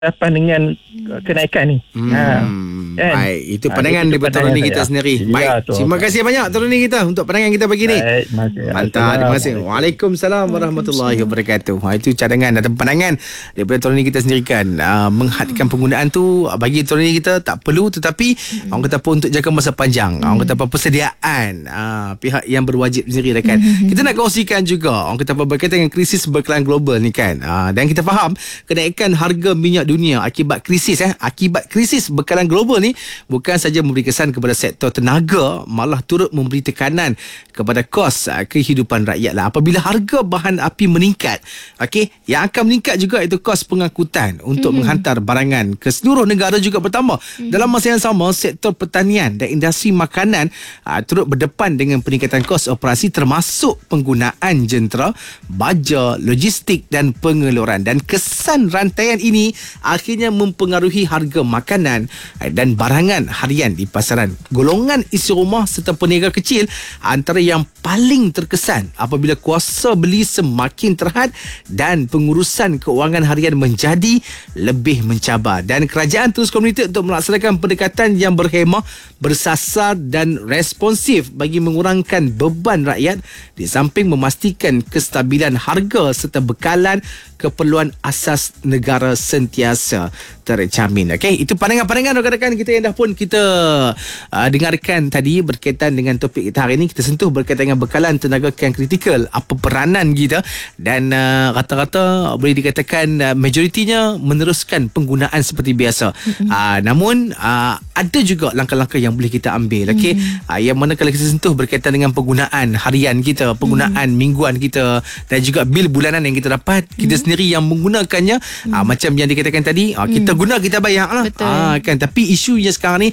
dengan kenaikan ni. Kan? Baik, itu pandangan daripada Toroni kita sendiri. Baik, terima kasih banyak Toroni kita untuk pandangan kita pagi ni. Mantap, terima kasih. Waalaikumsalam warahmatullahi wabarakatuh. Itu cadangan atau pandangan daripada Toroni kita sendiri kan. Menghadkan penggunaan tu bagi Toroni kita tak perlu, tetapi orang kata apa, untuk jangka masa panjang, orang kata apa, persediaan pihak yang berwajib sendiri kan. Kita nak kongsikan juga orang kata apa, berkaitan dengan krisis berkelanjutan global ni kan. Dan kita faham kenaikan harga minyak dunia akibat krisis bekalan global ni bukan saja memberi kesan kepada sektor tenaga, malah turut memberi tekanan kepada kos kehidupan rakyat lah. Apabila harga bahan api meningkat, yang akan meningkat juga itu kos pengangkutan untuk menghantar barangan ke seluruh negara juga bertambah. Dalam masa yang sama, sektor pertanian dan industri makanan turut berdepan dengan peningkatan kos operasi, termasuk penggunaan jentera, baja, logistik dan pengeluaran. Dan kesan rantaian ini akhirnya mempengaruhi harga makanan dan barangan harian di pasaran. Golongan isi rumah serta peniaga kecil antara yang paling terkesan apabila kuasa beli semakin terhad dan pengurusan keuangan harian menjadi lebih mencabar. Dan kerajaan terus komited untuk melaksanakan pendekatan yang berhemah, bersasar dan responsif bagi mengurangkan beban rakyat, di samping memastikan kestabilan harga serta bekalan keperluan asas negara sentiasa terjamin. Itu pandangan-pandangan rakan-rakan kita yang dah pun kita dengarkan tadi berkaitan dengan topik kita hari ini. Kita sentuh berkaitan dengan bekalan tenaga yang kritikal, apa peranan kita, dan rata-rata boleh dikatakan majoritinya meneruskan penggunaan seperti biasa. Namun ada juga langkah-langkah yang boleh kita ambil. Yang mana kalau kita sentuh berkaitan dengan penggunaan harian kita, penggunaan mingguan kita dan juga bil bulanan yang kita dapat, kita sendiri yang menggunakannya, macam yang dikatakan tadi, kita guna, kita bayar lah. Kan, tapi isunya sekarang ni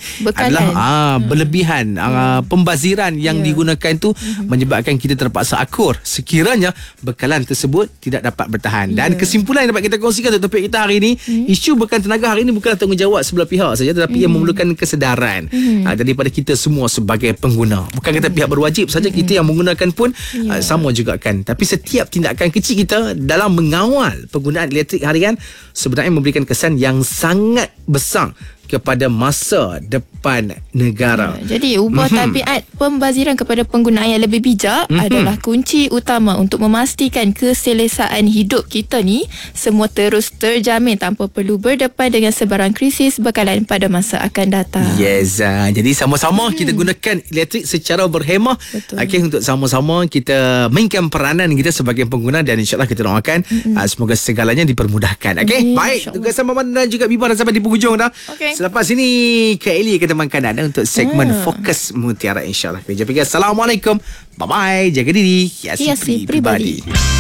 adalah berlebihan, pembaziran yang digunakan tu menyebabkan kita terpaksa akur sekiranya bekalan tersebut tidak dapat bertahan. Dan kesimpulan yang dapat kita kongsikan untuk topik kita hari ini, isu bekalan tenaga hari ini bukanlah tanggungjawab sebelah pihak saja, tetapi yang memerlukan kesedaran daripada kita semua sebagai pengguna. Bukan kata pihak berwajib saja, kita yang menggunakan pun sama juga kan. Tapi setiap tindakan kecil kita dalam mengawal penggunaan elektrik harian sebenarnya memberikan kesan yang sangat besar kepada masa depan negara. Jadi ubah tabiat pembaziran kepada penggunaan yang lebih bijak adalah kunci utama untuk memastikan keselesaan hidup kita ni semua terus terjamin tanpa perlu berdepan dengan sebarang krisis bekalan pada masa akan datang. Yes, jadi sama-sama kita gunakan elektrik secara berhemah. Untuk sama-sama kita mainkan peranan kita sebagai pengguna, dan insyaAllah kita doakan semoga segalanya dipermudahkan. Baik, tugas sama dan juga Biba dah sampai di penghujung dah. Selepas ini Kak Eli akan temankan anda untuk segmen Fokus Mutiara, insyaAllah. Assalamualaikum, bye-bye, jaga diri, hiasi pribadi.